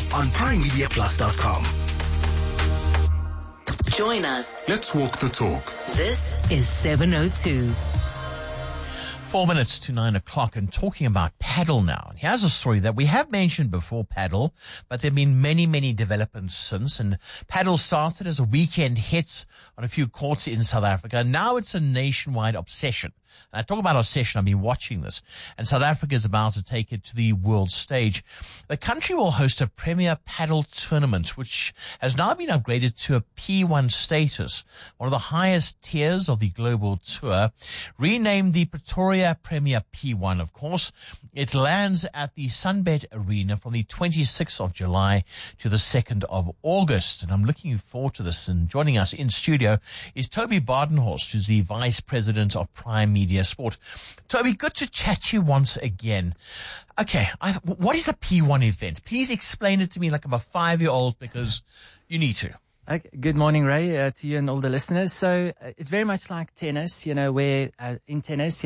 on PrimeMediaPlus.com. Join us. Let's walk the talk. This is 702. 4 minutes to 9 o'clock, and talking about paddle now. And here's a story that we have mentioned before, paddle, but there have been many developments since. And paddle started as a weekend hit on a few courts in South Africa. Now it's a nationwide obsession. And I talk about obsession, I've been watching this. And South Africa is about to take it to the world stage. The country will host a premier paddle tournament, which has now been upgraded to a P1 status, one of the highest tiers of the global tour. Renamed the Pretoria Premier P1, of course. It lands at the Sunbet Arena from the 26th of July to the 2nd of August. And I'm looking forward to this. And joining us in studio is Toby Badenhorst, who's the Vice President of Prime Media Sport. Toby, good to chat to you once again. Okay, what is a P1 event? Please explain it to me like I'm a 5-year-old, because you need to. Okay, good morning, Ray, to you and all the listeners. So it's very much like tennis, where in tennis,